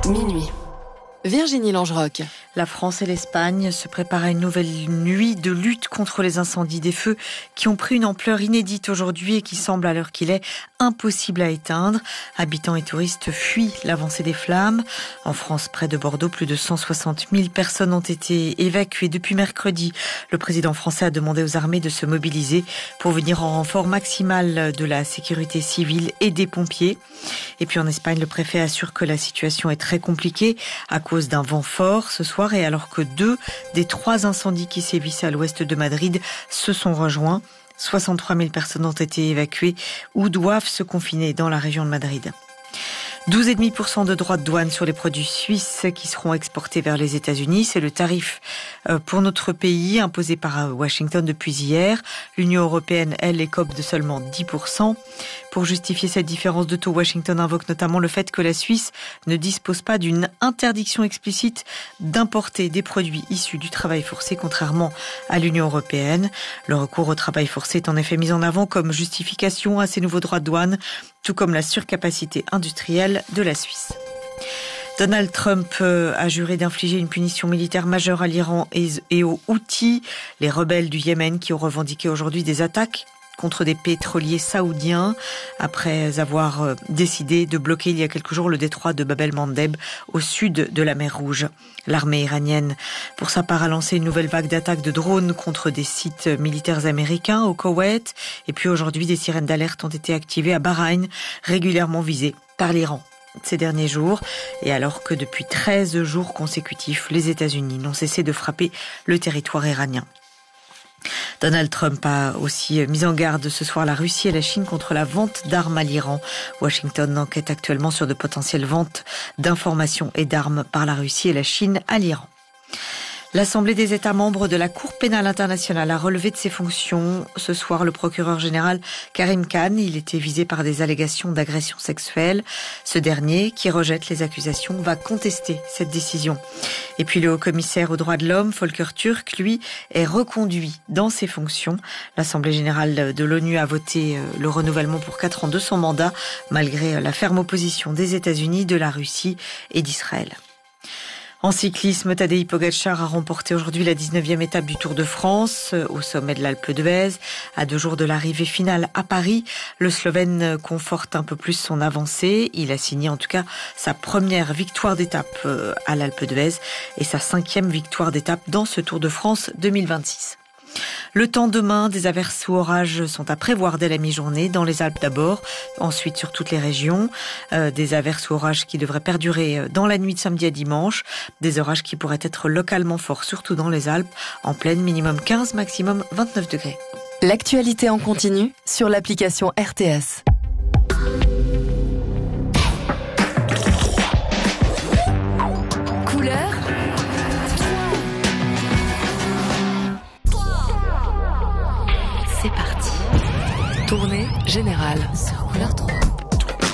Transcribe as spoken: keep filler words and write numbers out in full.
Minuit. Virginie Langeroc. La France et l'Espagne se préparent à une nouvelle nuit de lutte contre les incendies. Des feux qui ont pris une ampleur inédite aujourd'hui et qui semblent, à l'heure qu'il est, impossibles à éteindre. Habitants et touristes fuient l'avancée des flammes. En France, près de Bordeaux, plus de cent soixante mille personnes ont été évacuées depuis mercredi. Le président français a demandé aux armées de se mobiliser pour venir en renfort maximal de la sécurité civile et des pompiers. Et puis en Espagne, le préfet assure que la situation est très compliquée à cause d'un vent fort ce soir et alors que deux des trois incendies qui sévissaient à l'ouest de Madrid se sont rejoints. soixante-trois mille personnes ont été évacuées ou doivent se confiner dans la région de Madrid. douze virgule cinq pour cent de droits de douane sur les produits suisses qui seront exportés vers les États-Unis. C'est le tarif pour notre pays imposé par Washington depuis hier. L'Union européenne, elle, écope de seulement dix pour cent. Pour justifier cette différence de taux, Washington invoque notamment le fait que la Suisse ne dispose pas d'une interdiction explicite d'importer des produits issus du travail forcé, contrairement à l'Union européenne. Le recours au travail forcé est en effet mis en avant comme justification à ces nouveaux droits de douane, tout comme la surcapacité industrielle de la Suisse. Donald Trump a juré d'infliger une punition militaire majeure à l'Iran et aux Houthis, les rebelles du Yémen qui ont revendiqué aujourd'hui des attaques contre des pétroliers saoudiens après avoir décidé de bloquer il y a quelques jours le détroit de Bab el-Mandeb au sud de la mer Rouge. L'armée iranienne, pour sa part, a lancé une nouvelle vague d'attaques de drones contre des sites militaires américains au Koweït. Et puis aujourd'hui, des sirènes d'alerte ont été activées à Bahreïn, régulièrement visées par l'Iran ces derniers jours. Et alors que depuis treize jours consécutifs, les États-Unis n'ont cessé de frapper le territoire iranien. Donald Trump a aussi mis en garde ce soir la Russie et la Chine contre la vente d'armes à l'Iran. Washington enquête actuellement sur de potentielles ventes d'informations et d'armes par la Russie et la Chine à l'Iran. L'Assemblée des États membres de la Cour pénale internationale a relevé de ses fonctions ce soir le procureur général Karim Khan. Il était visé par des allégations d'agression sexuelle. Ce dernier, qui rejette les accusations, va contester cette décision. Et puis le haut-commissaire aux droits de l'homme, Volker Turk, lui, est reconduit dans ses fonctions. L'Assemblée générale de l'ONU a voté le renouvellement pour quatre ans de son mandat, malgré la ferme opposition des États-Unis, de la Russie et d'Israël. En cyclisme, Tadej Pogačar a remporté aujourd'hui la dix-neuvième étape du Tour de France au sommet de l'Alpe d'Huez. À deux jours de l'arrivée finale à Paris, le Slovène conforte un peu plus son avancée. Il a signé en tout cas sa première victoire d'étape à l'Alpe d'Huez et sa cinquième victoire d'étape dans ce Tour de France deux mille vingt-six. Le temps demain, des averses ou orages sont à prévoir dès la mi-journée, dans les Alpes d'abord, ensuite sur toutes les régions. Euh, des averses ou orages qui devraient perdurer dans la nuit de samedi à dimanche. Des orages qui pourraient être localement forts, surtout dans les Alpes, en pleine, minimum quinze, maximum vingt-neuf degrés. L'actualité en continu sur l'application R T S. Couleur C'est parti. Tournée générale sur Couleur trois.